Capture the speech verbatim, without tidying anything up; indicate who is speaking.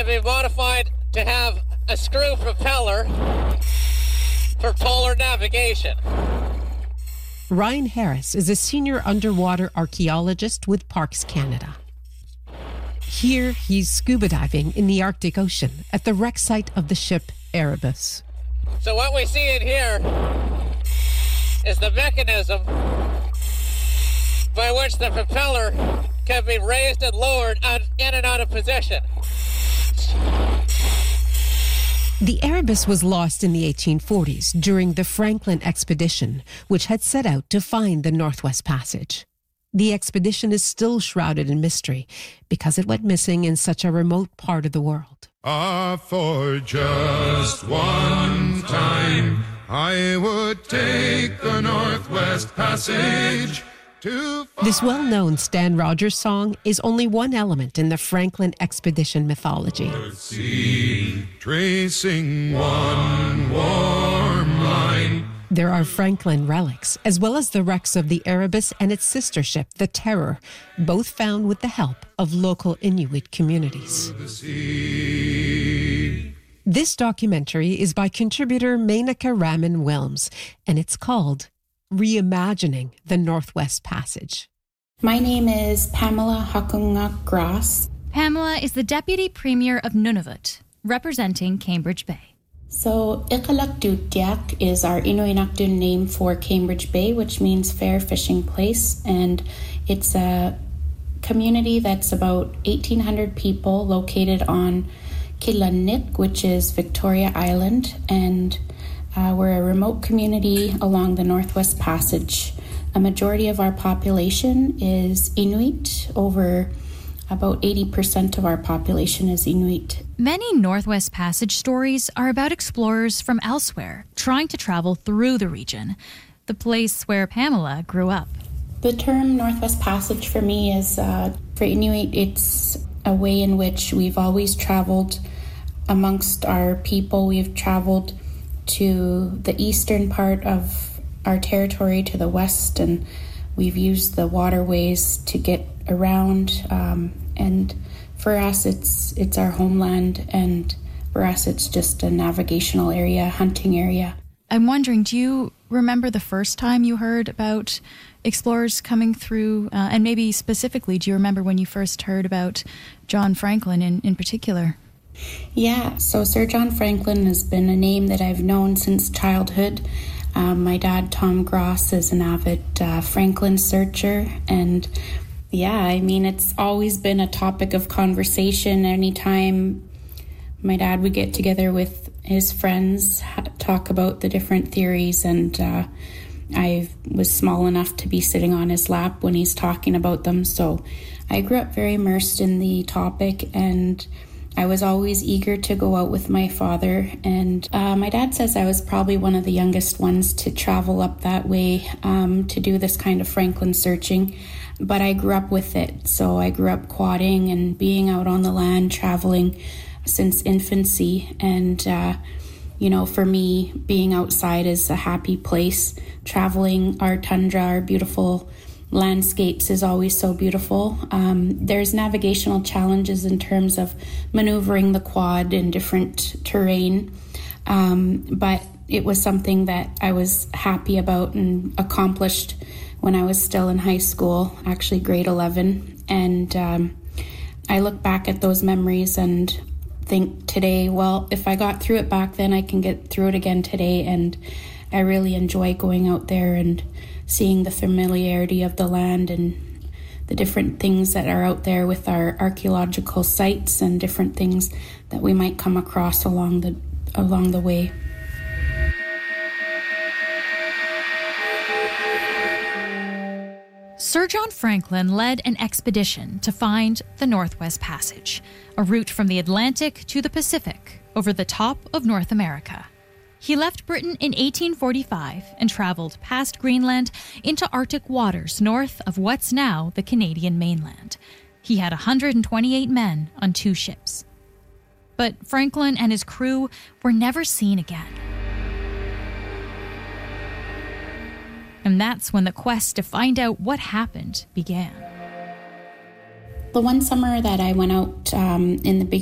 Speaker 1: can be modified to have a screw propeller for polar navigation.
Speaker 2: Ryan Harris is a senior underwater archaeologist with Parks Canada. Here, he's scuba diving in the Arctic Ocean at the wreck site of the ship Erebus.
Speaker 1: So what we see in here is the mechanism by which the propeller can be raised and lowered in and out of position.
Speaker 2: The Erebus was lost in the eighteen forties during the Franklin expedition, which had set out to find the Northwest Passage. The expedition is still shrouded in mystery because it went missing in such a remote part of the world.
Speaker 3: Ah, for just one time, I would take the Northwest Passage.
Speaker 2: This well-known Stan Rogers song is only one element in the Franklin expedition mythology.
Speaker 3: Sea, tracing one warm line.
Speaker 2: There are Franklin relics, as well as the wrecks of the Erebus and its sister ship, the Terror, both found with the help of local Inuit communities. This documentary is by contributor Menaka Raman Wilms, and it's called Reimagining the Northwest Passage.
Speaker 4: My name is Pamela Hakungak Gross.
Speaker 5: Pamela is the Deputy Premier of Nunavut, representing Cambridge Bay.
Speaker 4: So, Iqalaktuutiak is our Inuinnaqtun name for Cambridge Bay, which means fair fishing place, and it's a community that's about eighteen hundred people located on Kilanik, which is Victoria Island, and Uh, we're a remote community along the Northwest Passage. A majority of our population is Inuit. Over about eighty percent of our population is Inuit.
Speaker 5: Many Northwest Passage stories are about explorers from elsewhere trying to travel through the region, the place where Pamela grew up.
Speaker 4: The term Northwest Passage for me is, uh, for Inuit, it's a way in which we've always traveled amongst our people. We've traveled to the eastern part of our territory, to the west, and we've used the waterways to get around. Um, and for us, it's it's our homeland, and for us, it's just a navigational area, hunting area.
Speaker 5: I'm wondering, do you remember the first time you heard about explorers coming through, uh, and maybe specifically, do you remember when you first heard about John Franklin in, in particular?
Speaker 4: Yeah, so Sir John Franklin has been a name that I've known since childhood. Um, my dad, Tom Gross, is an avid uh, Franklin searcher, and yeah, I mean, it's always been a topic of conversation. Anytime my dad would get together with his friends, talk about the different theories, and uh, I was small enough to be sitting on his lap when he's talking about them, so I grew up very immersed in the topic, and I was always eager to go out with my father, and uh, my dad says I was probably one of the youngest ones to travel up that way um, to do this kind of Franklin searching, but I grew up with it. So I grew up quadding and being out on the land, traveling since infancy, and uh, you know, for me, being outside is a happy place. Traveling our tundra, our beautiful landscapes is always so beautiful. Um, there's navigational challenges in terms of maneuvering the quad in different terrain, um, but it was something that I was happy about and accomplished when I was still in high school, actually grade eleven. And um, I look back at those memories and think today, well, if I got through it back then, I can get through it again today. And I really enjoy going out there and seeing the familiarity of the land and the different things that are out there with our archaeological sites and different things that we might come across along the along the way.
Speaker 5: Sir John Franklin led an expedition to find the Northwest Passage, a route from the Atlantic to the Pacific over the top of North America. He left Britain in eighteen forty-five and traveled past Greenland into Arctic waters north of what's now the Canadian mainland. He had one hundred twenty-eight men on two ships. But Franklin and his crew were never seen again. And that's when the quest to find out what happened began.
Speaker 4: The one summer that I went out um, in the